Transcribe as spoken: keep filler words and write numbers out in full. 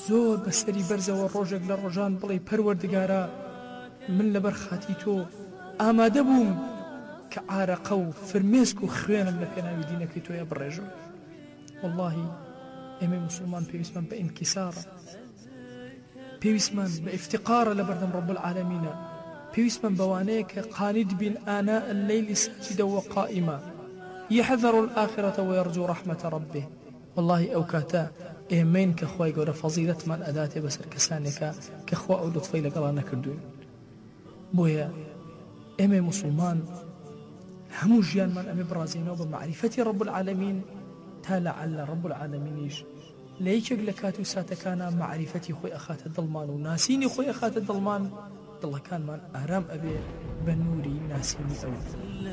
زۆر بەسەری بەرزەوە ڕۆژێک لە ڕۆژان بڵێ پەروەردگارە من لەبەر خاتی تۆ ئامادە بووم کە عارەقە و فرمێسک و خوێنم لە پێناوی دینەکەی تۆیە بڕێژم. واللهی ئێمە مسلمان پێویستمان بە ئینکیسارە، پێویستمان بە ئیفتقارە لە بەردەم ڕەب العالەمینە، پێویستمان بەوانەیە کە قانید بین ئاناء اللەیلی ساجدە وقائیمە یحذر الآخرة ويرجو رحمة ربه. والله ئەو کاتە ئێمەین کە خوای گەورە فەزیلەتمان ئەداتێ بەسەر کەسانێکە کە خوا ئەو لوتفەی لەگەڵا نەکردوین. بۆیە ئێمە مسلمان هەموو ژیانمان ئەمێ بڕازێنەوە بە معریفەتی ڕەب العالەمین تا لەعەلە ڕەب العالەمینیش لە یەکێک لە کات و ساتەکانە معریفەتی خۆی ئەخاتە دڵمان و ناسینی خۆی ئەخاتە دڵمان، دڵەکانمان ئارام ئەبێ بە نووری ناسینی ئەو.